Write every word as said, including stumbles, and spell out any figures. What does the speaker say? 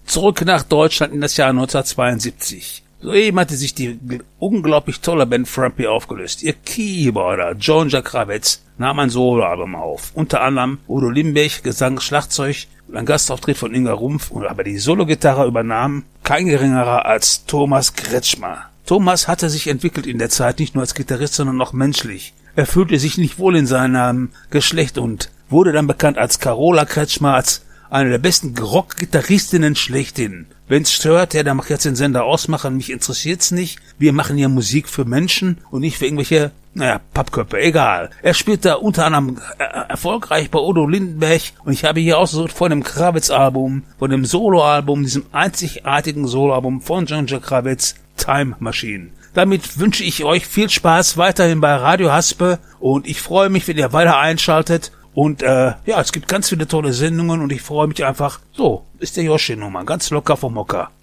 Zurück nach Deutschland in das Jahr neunzehnhundertzweiundsiebzig. Soeben hatte sich die unglaublich tolle Band Frumpy aufgelöst. Ihr Keyboarder John-Jack Krawietz nahm ein Soloalbum auf. Unter anderem Udo Lindenberg, Gesang, Schlagzeug und ein Gastauftritt von Inga Rumpf. Und aber die Sologitarre übernahm kein geringerer als Thomas Kretschmer. Thomas hatte sich entwickelt in der Zeit nicht nur als Gitarrist, sondern auch menschlich. Er fühlte sich nicht wohl in seinem Geschlecht und wurde dann bekannt als Carola Kretschmer, als eine der besten Rock-Gitarristinnen schlechthin. Wenn's stört, ja, dann mach jetzt den Sender ausmachen, mich interessiert's nicht. Wir machen ja Musik für Menschen und nicht für irgendwelche, naja, Pappköpfe, egal. Er spielt da unter anderem äh, erfolgreich bei Udo Lindenberg und ich habe hier ausgesucht von dem Krawietz-Album, von dem Soloalbum, diesem einzigartigen Soloalbum von John-Jack Krawietz, Time Machine. Damit wünsche ich euch viel Spaß weiterhin bei Radio Haspe und ich freue mich, wenn ihr weiter einschaltet. Und äh, ja, es gibt ganz viele tolle Sendungen und ich freue mich einfach. So, ist der Yoshi nochmal ganz locker vom Hocker.